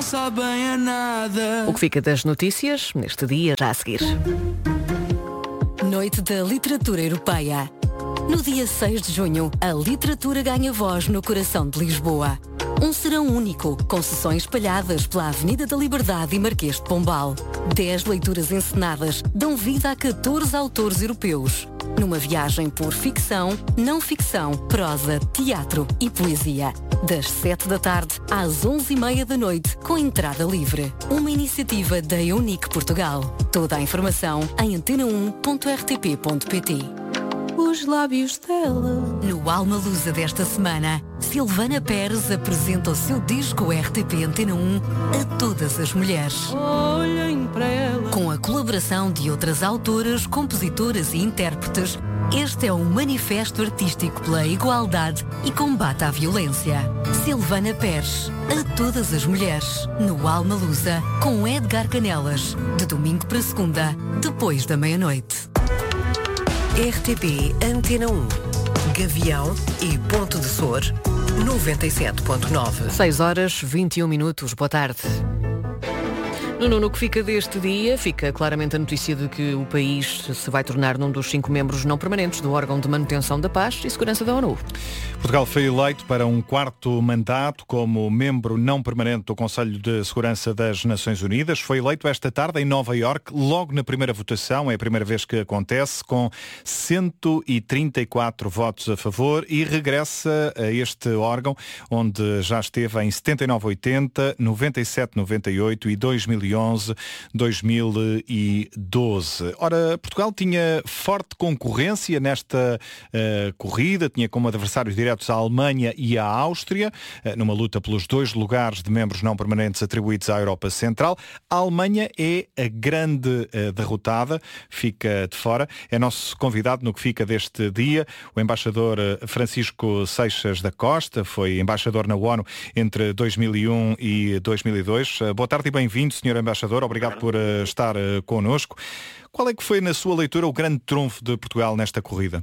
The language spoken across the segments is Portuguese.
sabe bem a nada. O que fica das notícias neste dia, já a seguir. Noite da Literatura Europeia. No dia 6 de junho, a literatura ganha voz no coração de Lisboa. Um serão único, com sessões espalhadas pela Avenida da Liberdade e Marquês de Pombal. 10 leituras encenadas dão vida a 14 autores europeus. Numa viagem por ficção, não ficção, prosa, teatro e poesia. Das 7 da tarde às 11h30 da noite, com entrada livre. Uma iniciativa da Eunice Portugal. Toda a informação em antena1.rtp.pt. Os lábios dela. No Alma Lusa desta semana, Silvana Pérez apresenta o seu disco RTP Antena 1 a todas as mulheres. Olhem para ela. Com a colaboração de outras autoras, compositoras e intérpretes, este é um manifesto artístico pela igualdade e combate à violência. Silvana Pérez, a todas as mulheres, no Alma Lusa, com Edgar Canelas, de domingo para segunda, depois da meia-noite. RTP Antena 1, Gavião e Ponto de Sor, 97.9. 6h21. Boa tarde. No que fica deste dia, fica claramente a notícia de que o país se vai tornar num dos 5 membros não permanentes do órgão de manutenção da paz e segurança da ONU. Portugal foi eleito para um 4º mandato como membro não permanente do Conselho de Segurança das Nações Unidas. Foi eleito esta tarde em Nova Iorque, logo na primeira votação, é a primeira vez que acontece, com 134 votos a favor e regressa a este órgão, onde já esteve em 79-80, 97-98 e 2011-2012. Ora, Portugal tinha forte concorrência nesta corrida, tinha como adversários diretos a Alemanha e a Áustria, numa luta pelos 2 lugares de membros não permanentes atribuídos à Europa Central. A Alemanha é a grande derrotada, fica de fora. É nosso convidado no que fica deste dia, o embaixador Francisco Seixas da Costa, foi embaixador na ONU entre 2001 e 2002. Boa tarde e bem-vindo, Sr. Embaixador. Obrigado por estar connosco. Qual é que foi, na sua leitura, o grande trunfo de Portugal nesta corrida?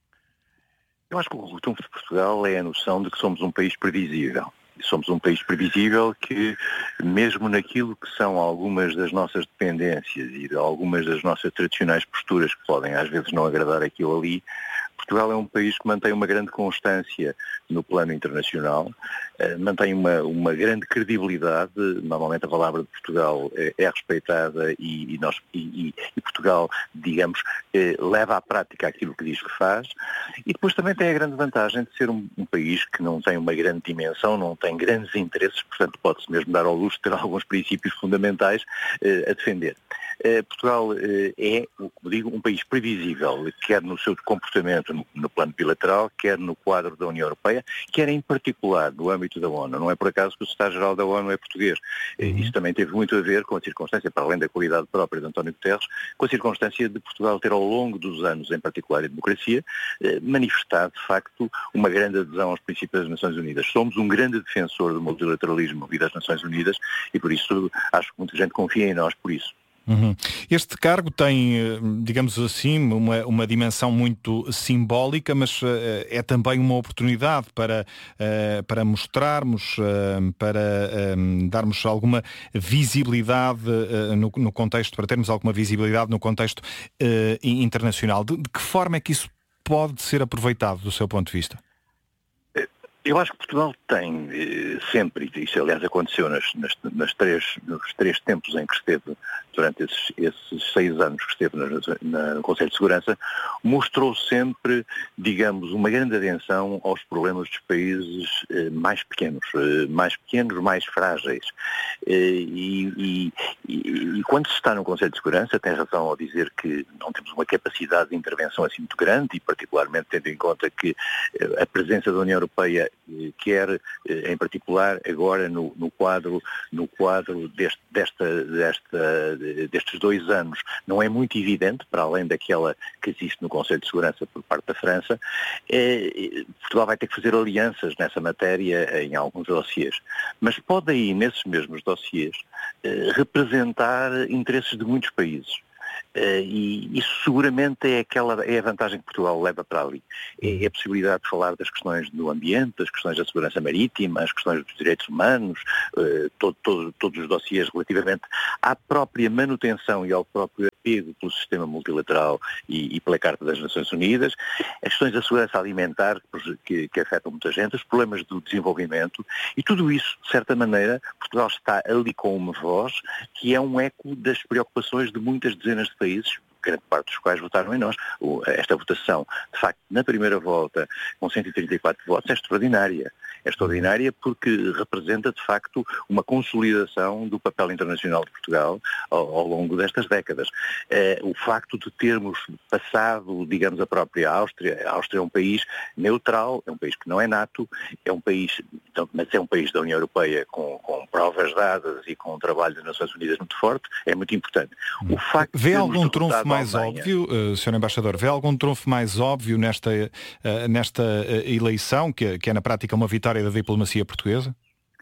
Eu acho que o trunfo de Portugal é a noção de que somos um país previsível. Somos um país previsível que, mesmo naquilo que são algumas das nossas dependências e de algumas das nossas tradicionais posturas que podem às vezes não agradar aqui ou ali, Portugal é um país que mantém uma grande constância no plano internacional, mantém uma grande credibilidade. Normalmente a palavra de Portugal é respeitada e Portugal, digamos, leva à prática aquilo que diz que faz. E depois também tem a grande vantagem de ser um país que não tem uma grande dimensão, não tem grandes interesses, portanto pode-se mesmo dar ao luxo de ter alguns princípios fundamentais a defender. Portugal é, como digo, um país previsível, quer no seu comportamento no plano bilateral, quer no quadro da União Europeia, quer em particular no âmbito da ONU. Não é por acaso que o secretário-geral da ONU é português. Isso também teve muito a ver com a circunstância, para além da qualidade própria de António Guterres, com a circunstância de Portugal ter ao longo dos anos, em particular a democracia, manifestado de facto uma grande adesão aos princípios das Nações Unidas. Somos um grande defensor do multilateralismo e das Nações Unidas e por isso acho que muita gente confia em nós por isso. Este cargo tem, digamos assim, uma dimensão muito simbólica, mas é também uma oportunidade para mostrarmos, para darmos alguma visibilidade no contexto, para termos alguma visibilidade no contexto internacional. De que forma é que isso pode ser aproveitado do seu ponto de vista? Eu acho que Portugal tem sempre, e isso aliás aconteceu nos três tempos em que esteve, durante esses 6 anos que esteve no Conselho de Segurança, mostrou sempre, digamos, uma grande atenção aos problemas dos países mais pequenos, mais frágeis. E quando se está no Conselho de Segurança, tem razão ao dizer que não temos uma capacidade de intervenção assim muito grande, e particularmente tendo em conta que a presença da União Europeia, quer em particular agora no quadro destes 2 anos, não é muito evidente, para além daquela que existe no Conselho de Segurança por parte da França. Portugal vai ter que fazer alianças nessa matéria em alguns dossiês, mas pode aí, nesses mesmos dossiês, representar interesses de muitos países. E isso seguramente é a vantagem que Portugal leva para ali. É a possibilidade de falar das questões do ambiente, das questões da segurança marítima, as questões dos direitos humanos, todos os dossiês relativamente à própria manutenção e ao próprio apego pelo sistema multilateral e pela Carta das Nações Unidas, as questões da segurança alimentar que afetam muita gente, os problemas do desenvolvimento, e tudo isso, de certa maneira, Portugal está ali com uma voz que é um eco das preocupações de muitas dezenas de países, grande parte dos quais votaram em nós. Esta votação, de facto, na primeira volta, com 134 votos, é extraordinária. É extraordinária porque representa, de facto, uma consolidação do papel internacional de Portugal ao longo destas décadas. O facto de termos passado, digamos, a própria Áustria. A Áustria é um país neutral, é um país que não é NATO, é um país, mas é um país da União Europeia com provas dadas e com um trabalho das Nações Unidas muito forte, é muito importante. O facto vê algum trunfo mais óbvio, Sr. Embaixador, vê algum trunfo mais óbvio nesta eleição, que é na prática uma vitória da diplomacia portuguesa?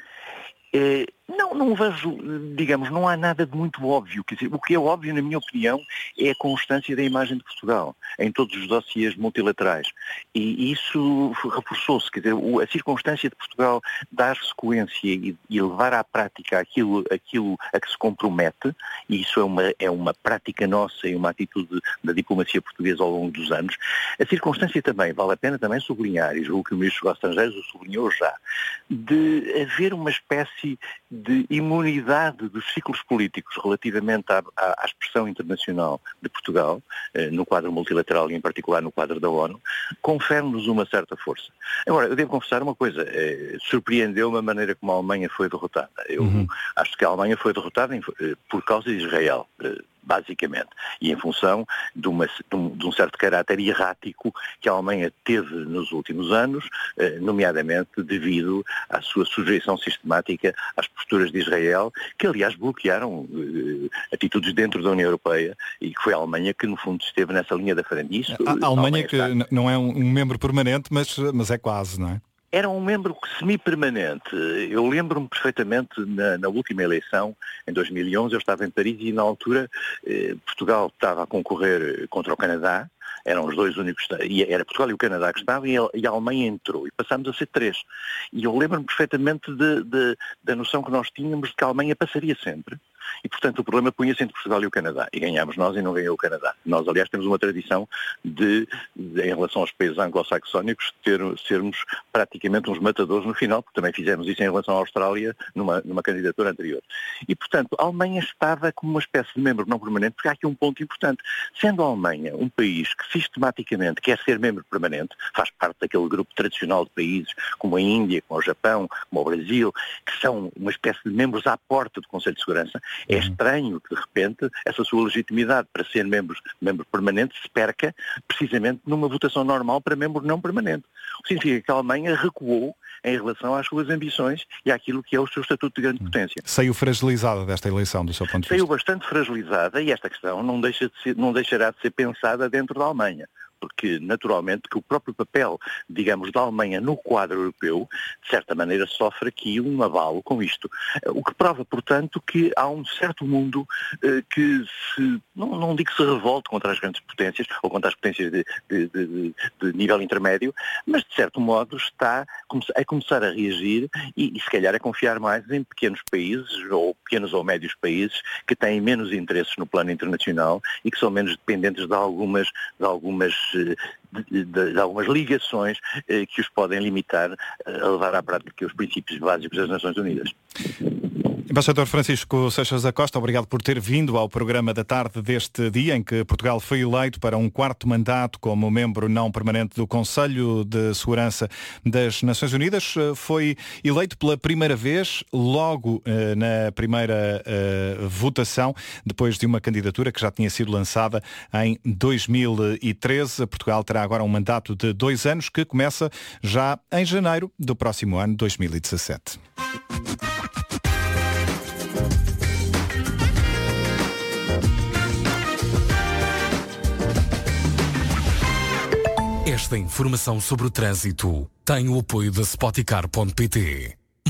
Não vejo, digamos, não há nada de muito óbvio. Quer dizer, o que é óbvio, na minha opinião, é a constância da imagem de Portugal em todos os dossiês multilaterais. E isso reforçou-se, quer dizer, a circunstância de Portugal dar sequência e levar à prática aquilo a que se compromete, e isso é uma prática nossa e uma atitude da diplomacia portuguesa ao longo dos anos. A circunstância também, vale a pena também sublinhar, e julgo que o Ministro dos Estrangeiros o sublinhou já, de haver uma espécie de imunidade dos ciclos políticos relativamente à expressão internacional de Portugal, no quadro multilateral e em particular no quadro da ONU, confere-nos uma certa força. Agora, eu devo confessar uma coisa, surpreendeu-me a maneira como a Alemanha foi derrotada. Eu acho que a Alemanha foi derrotada por causa de Israel, basicamente, e em função de um certo caráter errático que a Alemanha teve nos últimos anos, nomeadamente devido à sua sujeição sistemática às posturas de Israel, que aliás bloquearam atitudes dentro da União Europeia, e que foi a Alemanha que no fundo esteve nessa linha da frente. Isso, a Alemanha que não é um membro permanente, mas é quase, não é? Era um membro semi-permanente. Eu lembro-me perfeitamente, na última eleição, em 2011, eu estava em Paris e na altura Portugal estava a concorrer contra o Canadá, eram os dois únicos, e era Portugal e o Canadá que estavam, e a Alemanha entrou, e passámos a ser 3. E eu lembro-me perfeitamente da noção que nós tínhamos de que a Alemanha passaria sempre. E, portanto, o problema punha-se entre Portugal e o Canadá. E ganhámos nós e não ganhou o Canadá. Nós, aliás, temos uma tradição em relação aos países anglo-saxónicos, sermos praticamente uns matadores no final, porque também fizemos isso em relação à Austrália numa candidatura anterior. E, portanto, a Alemanha estava como uma espécie de membro não permanente, porque há aqui um ponto importante. Sendo a Alemanha um país que sistematicamente quer ser membro permanente, faz parte daquele grupo tradicional de países, como a Índia, como o Japão, como o Brasil, que são uma espécie de membros à porta do Conselho de Segurança, é estranho que, de repente, essa sua legitimidade para ser membro permanente se perca precisamente numa votação normal para membro não permanente. O que significa que a Alemanha recuou em relação às suas ambições e àquilo que é o seu estatuto de grande potência. Saiu fragilizada desta eleição, do seu ponto de vista? Saiu bastante fragilizada, e esta questão não deixará de ser pensada dentro da Alemanha. Porque, naturalmente, que o próprio papel, digamos, da Alemanha no quadro europeu, de certa maneira, sofre aqui um abalo com isto. O que prova, portanto, que há um certo mundo que não digo que se revolte contra as grandes potências, ou contra as potências de nível intermédio, mas, de certo modo, está a começar a reagir e, se calhar, a confiar mais em pequenos países, ou pequenos ou médios países, que têm menos interesses no plano internacional e que são menos dependentes de algumas ligações que os podem limitar a levar à prática os princípios básicos das Nações Unidas. Embaixador Francisco Seixas da Costa, obrigado por ter vindo ao programa da tarde deste dia em que Portugal foi eleito para um 4º mandato como membro não permanente do Conselho de Segurança das Nações Unidas. Foi eleito pela primeira vez, logo na primeira votação, depois de uma candidatura que já tinha sido lançada em 2013. Portugal terá agora um mandato de 2 anos que começa já em janeiro do próximo ano, 2017. Esta informação sobre o trânsito tem o apoio da Spoticar.pt.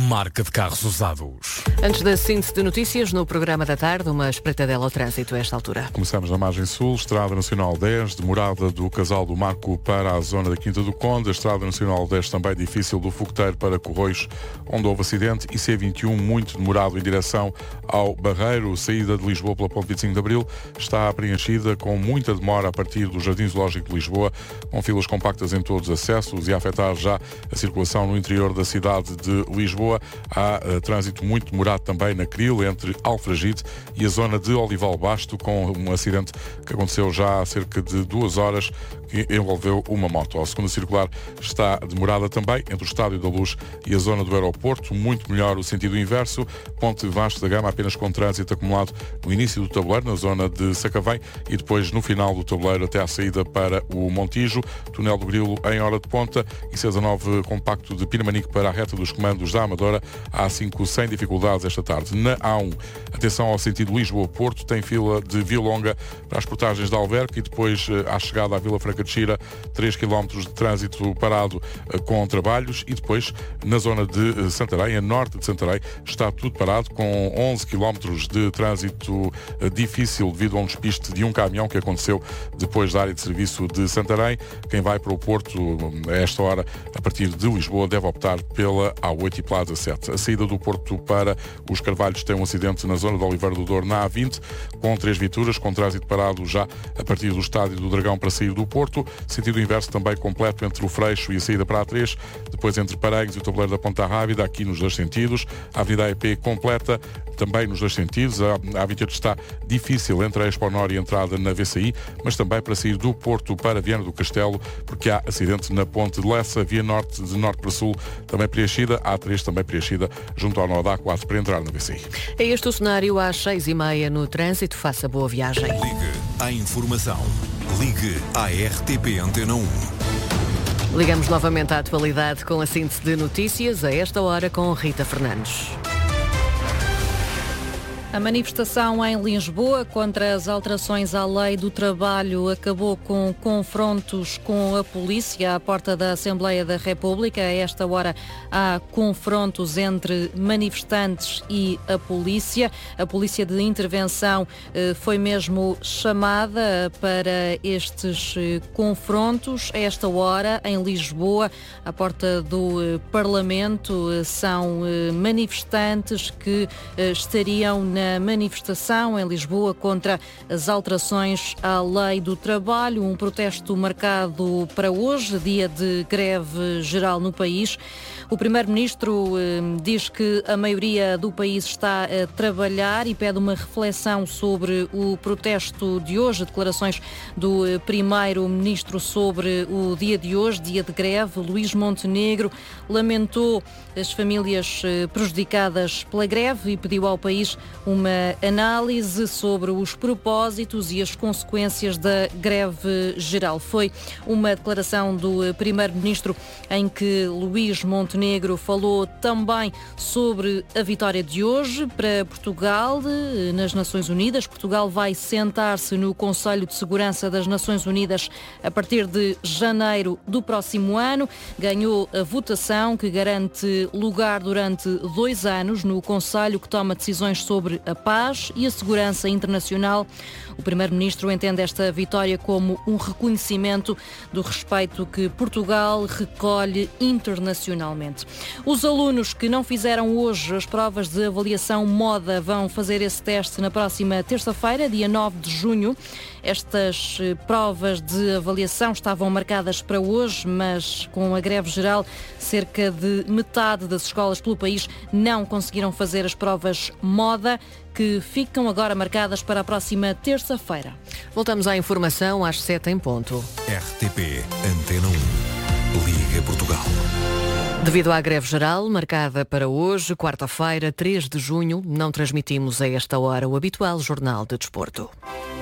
marca de carros usados. Antes da síntese de notícias, no programa da tarde, uma espreitadela ao trânsito a esta altura. Começamos na margem sul, Estrada Nacional 10, demorada do Casal do Marco para a zona da Quinta do Conde, a Estrada Nacional 10 também difícil do Fogoteiro para Corroios, onde houve acidente, e C21 muito demorado em direção ao Barreiro, saída de Lisboa pela ponte 25 de Abril, está preenchida com muita demora a partir do Jardim Zoológico de Lisboa, com filas compactas em todos os acessos e a afetar já a circulação no interior da cidade de Lisboa. Há trânsito muito demorado também na Cril, entre Alfragide e a zona de Olival Basto, com um acidente que aconteceu já há cerca de 2 horas, que envolveu uma moto. A segunda circular está demorada também entre o Estádio da Luz e a zona do aeroporto, muito melhor o sentido inverso, Ponte Vasco da Gama apenas com trânsito acumulado no início do tabuleiro, na zona de Sacavém, e depois no final do tabuleiro até à saída para o Montijo, Túnel do Grilo em hora de ponta e C19 compacto de Pinamanique para a reta dos comandos da Amadora, A5 sem dificuldades esta tarde. Na A1, atenção ao sentido Lisboa-Porto, tem fila de Via Longa para as portagens de Alverca e depois à chegada à Vila Franca de Xira, 3 km de trânsito parado com trabalhos, e depois na zona de Santarém, a norte de Santarém, está tudo parado com 11 km de trânsito difícil devido a um despiste de um caminhão que aconteceu depois da área de serviço de Santarém. Quem vai para o Porto a esta hora, a partir de Lisboa, deve optar pela A8 e Plaza 7. A saída do Porto para os Carvalhos tem um acidente na zona de Oliveira do Douro, na A20, com 3 viaturas, com trânsito parado já a partir do Estádio do Dragão para sair do Porto. Sentido inverso também completo entre o Freixo e a saída para a A3, depois entre Paredes e o tabuleiro da Ponta Rábida, aqui nos 2 sentidos. A Avenida AEP completa também nos 2 sentidos. A A28 está difícil entre a Expo Nor e a entrada na VCI, mas também para sair do Porto para Viana do Castelo, porque há acidente na Ponte de Lessa. Via Norte, de norte para sul, também preenchida. A A3 também preenchida junto ao nó da A4 para entrar na VCI. É este o cenário às 6h30 no trânsito. Faça boa viagem. Ligue à informação. Ligue à RTP Antena 1. Ligamos novamente à atualidade com a síntese de notícias, a esta hora com Rita Fernandes. A manifestação em Lisboa contra as alterações à lei do trabalho acabou com confrontos com a polícia à porta da Assembleia da República. A esta hora há confrontos entre manifestantes e a polícia. A polícia de intervenção foi mesmo chamada para estes confrontos. A esta hora, em Lisboa, à porta do Parlamento, são manifestantes que estariam na manifestação em Lisboa contra as alterações à lei do trabalho, um protesto marcado para hoje, dia de greve geral no país. O Primeiro-Ministro diz que a maioria do país está a trabalhar e pede uma reflexão sobre o protesto de hoje. Declarações do Primeiro-Ministro sobre o dia de hoje, dia de greve. Luís Montenegro lamentou as famílias prejudicadas pela greve e pediu ao país uma análise sobre os propósitos e as consequências da greve geral. Foi uma declaração do Primeiro-Ministro em que Luís Montenegro falou também sobre a vitória de hoje para Portugal nas Nações Unidas. Portugal vai sentar-se no Conselho de Segurança das Nações Unidas a partir de janeiro do próximo ano. Ganhou a votação que garante lugar durante 2 anos no Conselho que toma decisões sobre a paz e a segurança internacional. O Primeiro-Ministro entende esta vitória como um reconhecimento do respeito que Portugal recolhe internacionalmente. Os alunos que não fizeram hoje as provas de avaliação moda vão fazer esse teste na próxima terça-feira, dia 9 de junho. Estas provas de avaliação estavam marcadas para hoje, mas com a greve geral, cerca de metade das escolas pelo país não conseguiram fazer as provas moda, que ficam agora marcadas para a próxima terça-feira. Voltamos à informação às 7 em ponto. RTP Antena 1. Liga Portugal. Devido à greve geral, marcada para hoje, quarta-feira, 3 de junho, não transmitimos a esta hora o habitual Jornal de Desporto.